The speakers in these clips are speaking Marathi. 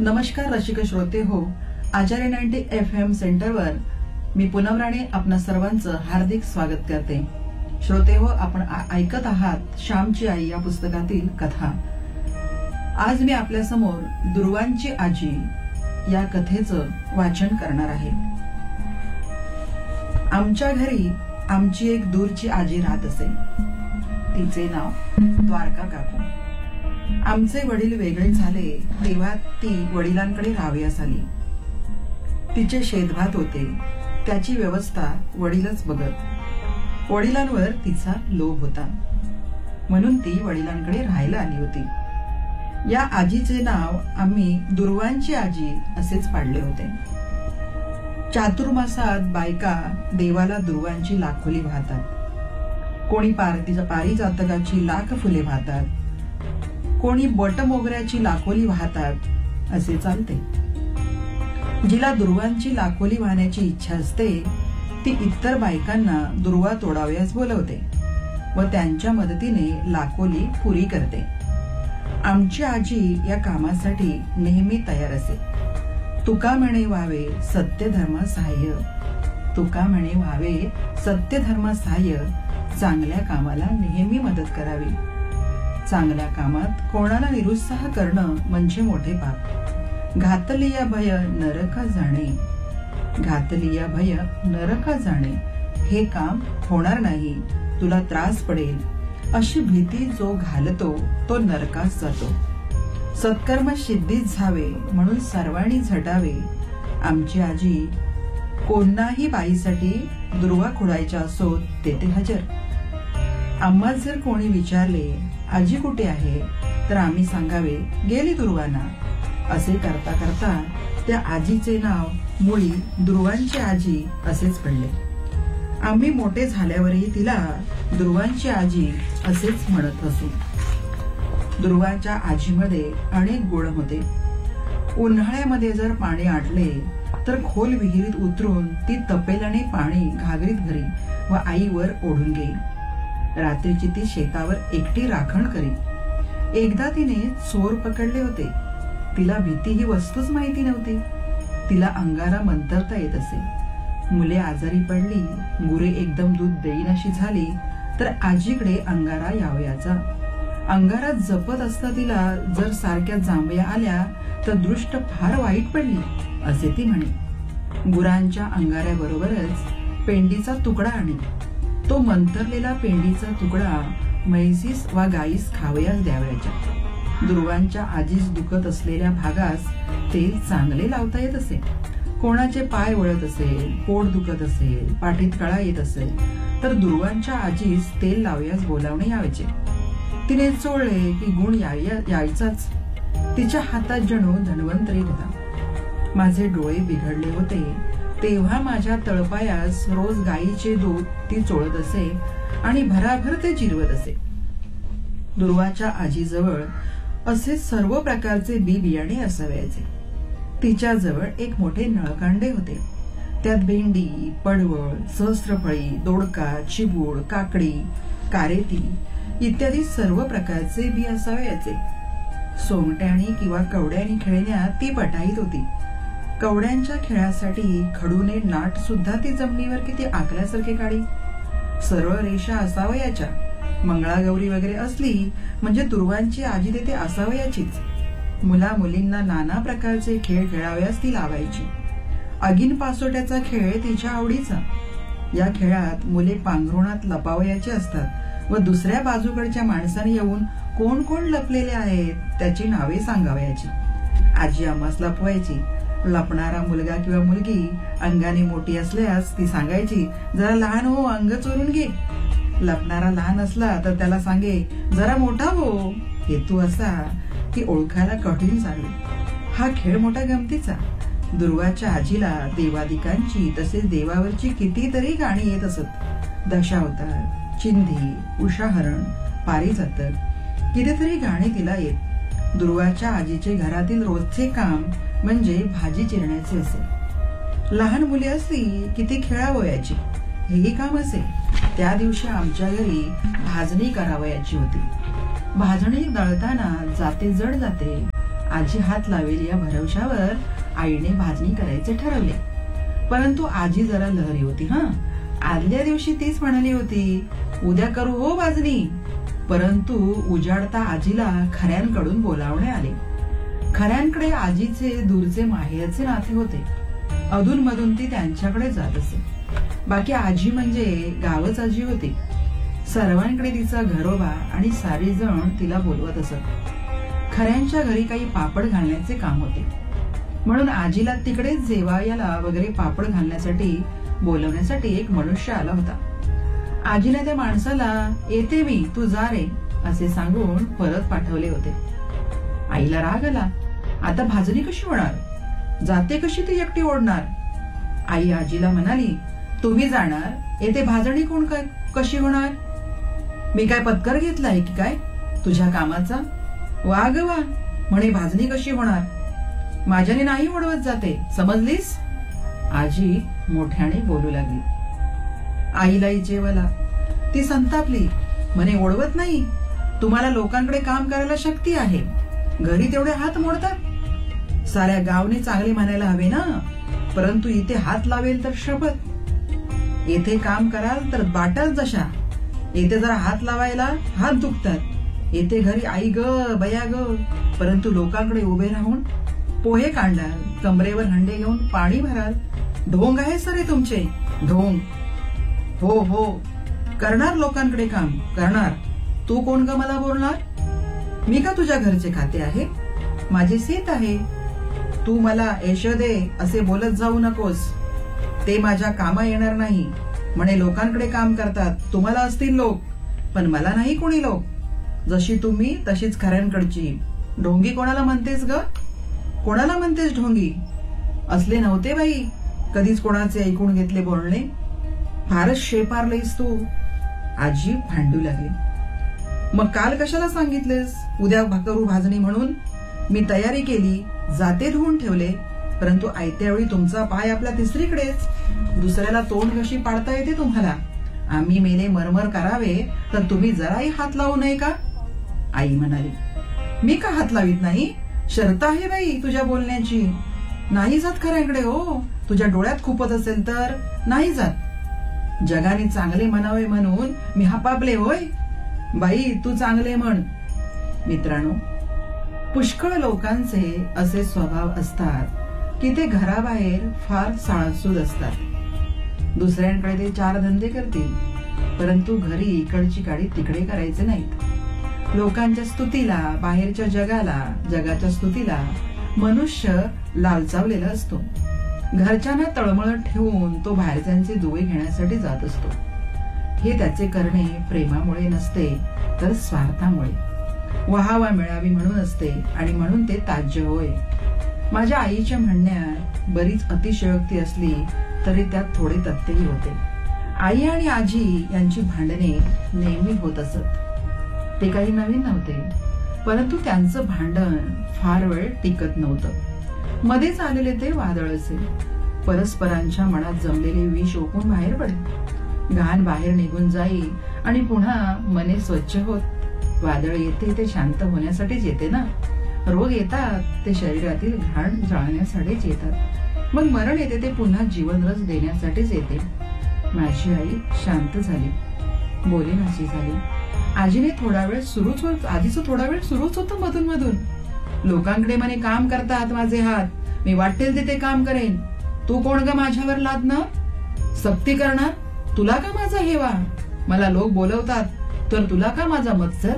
नमस्कार रसिक श्रोते हो, आचार्य 90 FM सेंटरवर मी पूनम राणे आपणा सर्वांचं हार्दिक स्वागत करते. श्रोते हो, आपण ऐकत आहात श्यामची आई या पुस्तकातील कथा. आज मी आपल्या समोर दुर्वांची आजी या कथेचं वाचन करणार आहे. आमच्या घरी आमची एक दूरची आजी राहत असे. तिचे नाव द्वारका काकू. आमचे वडील वेगळे झाले तेव्हा ती वडिलांकडे राहावयास आली. तिचे शेतभात होते, त्याची व्यवस्था वडीलच बघत. वडिलांवर तिचा लोभ होता म्हणून ती वडिलांकडे राहायला आली होती. या आजीचे नाव आम्ही दुर्वांची आजी असेच पाडले होते. चातुर्मासात बायका देवाला दुर्वांची लाखोली वाहतात. कोणी पारिजातकाची लाख फुले वाहतात, कोणी बटमोगऱ्याची लाखोली वाहतात असे चालते. जिला दुर्वांची लाखोली वाहण्याची इच्छा असते ती इतर बायकांना दुर्वा तोडावयास बोलवते व त्यांच्या मदतीने लाखोली पुरी करते. आमची आजी या कामासाठी नेहमी तयार असे. तुका म्हणे व्हावे सत्यधर्म सहाय्य, तुका म्हणे व्हावे सत्यधर्म सहाय्य, चांगल्या कामाला नेहमी मदत करावी. चांगल्या कामात कोणाला निरुत्साह करणं म्हणजे मोठे पाप. घातलिया भय नरका जाणे, घातलिया भय नरका जाणे, हे काम होणार नाही, तुला त्रास पडेल अशी भीती जो घालतो तो नरकास जातो. सत्कर्म सिद्धीच झावे म्हणून सर्वांनी झटावे. आमची आजी कोणाही बाईसाठी दुर्वा खोडायच्या असो तेथे हजर. आम्हाला जर कोणी विचारले आजी कुठे आहे तर आम्ही सांगावे गेली दुर्वाना. असे करता करता त्या आजीचे नाव मुळी दुर्वांची आजी असेच पडले. आम्ही मोठे झाल्यावरही तिला दुर्वांची आजी असेच म्हणत असू. दुर्वांच्या आजीमध्ये अनेक गुण होते. उन्हाळ्यामध्ये जर पाणी आटले तर खोल विहिरीत उतरून ती तपेल्याने पाणी घागरीत भरी व आईवर ओढून घेई. रात्रीची ती शेतावर एकटी राखण करी. एकदा तिने चोर पकडले होते. तिला भीती ही वस्तूच माहिती नव्हती. तिला अंगारा मंतरता येत असे. मुले आजारी पडली, गुरे एकदम दूध देईनाशी झाली तर आजीकडे अंगारा यावयाचा. अंगारा जपत असता तिला जर सारख्या जांभया आल्या तर दृष्ट फार वाईट पडली असे ती म्हणे. गुरांच्या अंगाऱ्याबरोबरच पेंडीचा तुकडा आणी. तो मंतरलेला पेंडीचा तुकडा म्हैसीस वा गाईस खावयास द्यावयाच्या. दुर्वांच्या आजीस दुखत असलेल्या भागास तेल चांगले लावता येत असे. कोणाचे पाय वळत असेल, पोट दुखत असेल, पाठीत कळा येत असेल तर दुर्वांच्या आजीस तेल लावयास बोलावणे यायचे. तिने चोळले की गुण यायचाच. तिच्या हातात जणू धन्वंतरी होता. माझे डोळे बिघडले होते तेव्हा माझ्या तळपायास रोज गाईचे दूध ती चोळत असे आणि भराभर ते जिरवत असे. दुर्वाच्या आजीजवळ असे सर्व प्रकारचे बी बियाणे असावयाचे. तिच्याजवळ एक मोठे नळकांडे होते. त्यात भेंडी, पडवळ, सहस्त्रफळी, दोडका, चिबूड, काकडी, कारेती इत्यादी सर्व प्रकारचे बी असावयाचे. सोंगट्यानी किंवा कवड्यानी खेळण्यात ती पटाईत होती. कवड्यांच्या खेळासाठी खडूने नाट सुद्धा ती जमिनीवर किती आखल्यासारखे काढी. सरळ रेषा असावयाच्या. मंगळागौरी वगैरे असली म्हणजे दुर्वांची आजी तेथे असावयाचीच. मुला मुलींना नाना प्रकारचे खेळ खेळावयास ती लावायची. अगीन पासोट्याचा खेळ तिच्या आवडीचा. या खेळात मुले पांघरुणात लपावयाचे असतात व दुसऱ्या बाजूकडच्या माणसाने येऊन कोण कोण लपलेले आहेत त्याची नावे सांगावयाची. आजी आम्हास लपवायची. लपणारा मुलगा किंवा मुलगी अंगाने मोठी असल्यास ती सांगायची जरा लहान हो, अंग चोरून घे. लपणारा लहान असला तर त्याला सांगे जरा मोठा हो. हेतू असा की ओळखायला कठीण जावे. हा खेळ मोठा गमतीचा. दुर्वाच्या आजीला देवादिकांची तसेच देवावरची कितीतरी गाणी येत असत. दशावतार, चिंधी, उषाहरण, पारिजातक कितीतरी गाणी तिला येत. दुर्वाच्या आजीचे घरातील रोजचे काम म्हणजे भाजी चिरण्याचे असे. लहान मुले असली की ती खेळावयाची हेही काम असे. त्या दिवशी आमच्या घरी भाजणी करावयाची होती. भाजणी दळताना जाते जड जाते आजी हात लावेल या भरवशावर आईने भाजणी करायचे ठरवले. परंतु आजी जरा लहरी होती. आदल्या दिवशी तीच म्हणाली होती, उद्या करू हो भाजणी. परंतु उजाडता आजीला खऱ्यांकडून बोलावणे आले. खऱ्यांकडे आजीचे दूरचे माहेरचे नाते होते. अधूनमधून ती त्यांच्याकडे जात असे. बाकी आजी म्हणजे गावच आजी होती. सर्वांकडे तिचा घरोबा आणि सारी जण तिला बोलवत असत. खऱ्यांच्या घरी काही पापड घालण्याचे काम होते, म्हणून आजीला तिकडेच जेवायला वगैरे पापड घालण्यासाठी बोलवण्यासाठी एक मनुष्य आला होता. आजीने त्या माणसाला येते मी, तू जा रे असे सांगून परत पाठवले होते. आईला राग आला. आता भाजणी कशी होणार, जाते कशी ती एकटी ओढणार. आई आजीला म्हणाली, तुम्ही जाणार, येथे भाजणी कोण कशी होणार. मी काय पत्कर घेतलाय की काय तुझ्या कामाचा. वा ग वा, म्हणे भाजणी कशी होणार, माझ्याने नाही ओढवत जाते, समजलीस. आजी मोठ्याने बोलू लागली. आईला जेवला. ती संतापली. म्हणे ओढवत नाही, तुम्हाला लोकांकडे काम करायला शक्ती आहे, घरी तेवढे हात मोडतात. साऱ्या गावने चांगले म्हणायला हवे ना, परंतु इथे हात लावेल तर शपथ. येथे काम कराल तर बाटाल जशा, येथे जरा हात लावायला हात दुखतात. येथे घरी आई ग बया ग, परंतु लोकांकडे उभे राहून पोहे काढाल, कमरेवर हंडे घेऊन पाणी भराल. ढोंग आहे सरे तुमचे, ढोंग. हो हो, करणार लोकांकडे काम करणार. तू कोण ग मला बोलणार. मी का तुझ्या घरचे खाते आहे, माझे सेत आहे. तू मला यशोदे असे बोलत जाऊ नकोस, ते माझ्या कामा येणार नाही. म्हणे लोकांकडे काम करतात, तुम्हाला असतील लोक, पण मला नाही कोणी लोक. जशी तुम्ही तशीच खऱ्यांकडची. ढोंगी कोणाला म्हणतेस ग, कोणाला म्हणतेस ढोंगी. असले नव्हते बाई कधीच कोणाचे ऐकून घेतले बोलणे. फारच शेपारलेस तू. आजी भांडू लागली. मग काल कशाला सांगितलेस उद्या करू भाजणी म्हणून. मी तयारी केली, जाते धुवून ठेवले, परंतु आयत्या वेळी तुमचा पाय आपला तिसरीकडेच. दुसऱ्याला तोंड कशी पाडता येते तुम्हाला. आम्ही मेले मरमर करावे तर तुम्ही जराही हात लावू नये का. आई म्हणाली, मी का हात लावित नाही, शर्त आहे बाई तुझ्या बोलण्याची. नाही जात खऱ्यांकडे हो, तुझ्या डोळ्यात खूपच असेल तर नाही जात. जगाने चांगले म्हणावे म्हणून मी हापापले होय. बाई तू चांगले म्हण. मित्रांनो, पुष्कळ लोकांचे असे स्वभाव असतात की ते घराबाहेर फार साळसूद असतात. दुसऱ्यांकडे ते चार धंदे करतील, परंतु घरी इकडची काडी तिकडे करायचे नाहीत. लोकांच्या स्तुतीला, बाहेरच्या जगाला, जगाच्या स्तुतीला मनुष्य लालचावलेला असतो. घरच्यांना तळमळत ठेवून तो बाहेरच्यांचे दुवे घेण्यासाठी जात असतो. हे त्याचे करणे प्रेमामुळे नसते तर स्वार्थामुळे. वहावा मिळावी म्हणून असते आणि म्हणून ते ताज्य होय. माझ्या आईच्या म्हणण्यात बरीच अतिशयोक्ती असली तरी त्यात थोडे तथ्यही होते. आई आणि आजी यांची भांडणे नेहमी होत असत. ते काही नवीन नव्हते, परंतु त्यांचं भांडण फार वेळ टिकत नव्हतं. मध्येच आलेले ते वादळ असे. परस्परांच्या मनात जमलेले विष ओकून बाहेर पडे. घाण बाहेर निघून जाई आणि पुन्हा मने स्वच्छ होत. वादळ येते ते शांत होण्यासाठीच येते ना. रोग येतात ते शरीरातील घाण जाळण्यासाठीच येतात. मग मरण येते ते पुन्हा जीवनरस देण्यासाठीच येते. माझी आई शांत झाली, बोलेनाशी झाली. आजीने थोडा वेळ सुरूच होत, आजीचं थोडा वेळ सुरूच होतं मधून मधून. लोकांकडे म्हणे काम करतात माझे हात, मी वाटेल ते काम करेन. तू कोण ग माझ्यावर लादणार, सक्ती करणार. तुला का माझा हेवा, मला लोक बोलवतात तर तुला का माझा मत्सर.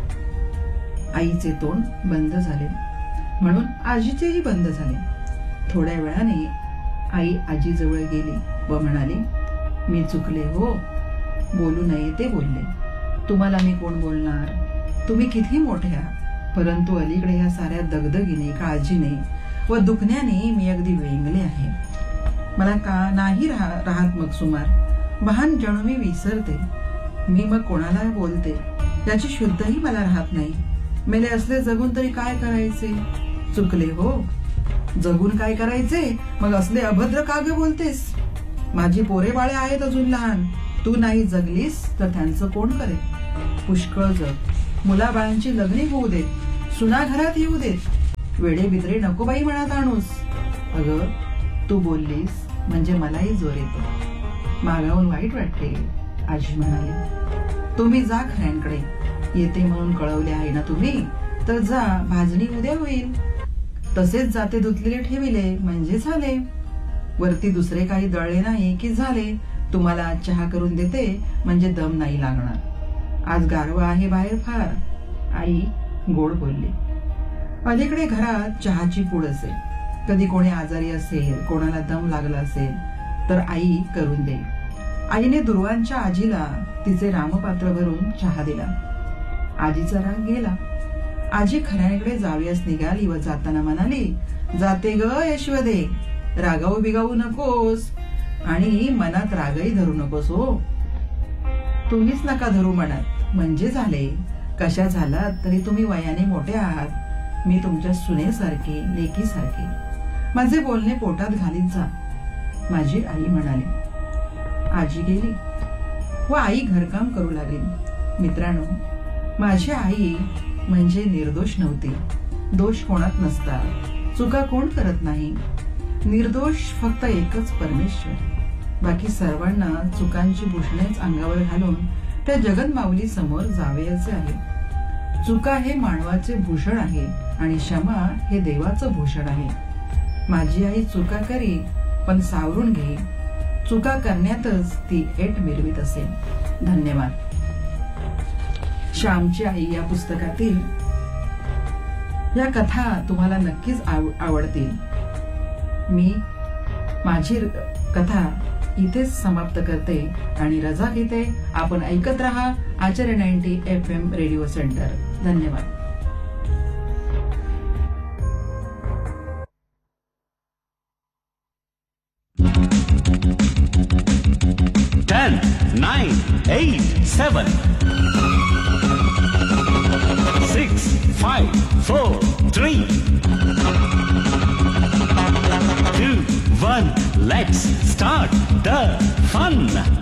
आईचे तोंड बंद झाले, म्हणून आजीचेही बंद झाले. थोड्या वेळाने आई आजीजवळ गेली व म्हणाली, मी चुकले हो, बोलू नये ते बोलले. तुम्हाला मी कोण बोलणार, तुम्ही किती मोठ्या. परंतु अलीकडे ह्या साऱ्या दगदगीने, काळजीने व दुखण्याने मी अगदी वेंगले आहे. मला का नाही राहत मग सुमार. भान जणू मी विसरते. मी मग कोणाला बोलते याची शुद्धही मला राहत नाही. मेले असले जगून तरी काय करायचे. चुकले हो, जगून काय करायचे. मग असले अभद्र का ग बोलतेस. माझी पोरे बाळे आहेत अजून लहान. तू नाही जगलीस तर त्यांचं कोण करेल. पुष्कळ जग, मुलाबाळांची लग्ने होऊ देत, सुना घरात येऊ देत. वेडे बिद्रे नको बाई मनात आणूस. अगं तू बोललीस म्हणजे मलाही जोर येतो. मागाहून वाईट वाटते, आजी म्हणाली. तुम्ही जा खऱ्यांकडे. येते म्हणून कळवले आहे ना तुम्ही, तर जा, भाजणी उद्या होईल. तसेच जाते धुतलेले ठेविले म्हणजे झाले. वरती दुसरे काही दळले नाही की झाले. तुम्हाला चहा करून देते म्हणजे दम नाही लागणार. आज गारवा आहे बाहेर फार, आई गोड बोलली. अलीकडे घरात चहाची पूड असेल. कधी कोणी आजारी असेल, कोणाला दम लागला असेल तर आई करून दे. आईने दुर्वांच्या आजीला तिचे रामपात्र भरून चहा दिला. आजीचा राग गेला. आजी खऱ्याकडे जाऊयास निघाली व जाताना म्हणाली, जाते ग यशवदे, रागावू बिगावू नकोस आणि मनात रागही धरू नकोस हो. तुम्हीच नका धरू मनात म्हणजे झाले. कशा झालात तरी तुम्ही वयाने मोठे आहात. मी तुमच्या सुनेसारखे, लेकीसारखे. माझे बोलणे पोटात घालीत जा, माझी आई म्हणाली. आजी गेली व आई घरकाम करू लागली. मित्रांनो, माझी आई म्हणजे निर्दोष नव्हती. दोष कोणात नसतात, चुका कोण करत नाही. निर्दोष फक्त एकच परमेश्वर. बाकी सर्वांना चुकांची भूषणेच अंगावर घालून त्या जगन्माऊली समोर जावयाचे आहे. चुका हे मानवाचे भूषण आहे आणि क्षमा हे देवाचं भूषण आहे. माझी आई चुका करी पण सावरून घे. चुका करण्यातच ती एट मिरवीत असेल. धन्यवाद. श्यामची आई या पुस्तकातील या कथा तुम्हाला नक्कीच आवडतील. मी माझी कथा इथेच समाप्त करते आणि रजा घेते. आपण ऐकत रहा आचार्य 90 FM रेडिओ सेंटर. धन्यवाद. 10, 9, 8, 7, 6, 5, 4, 3, 2, 1. Let's start the fun.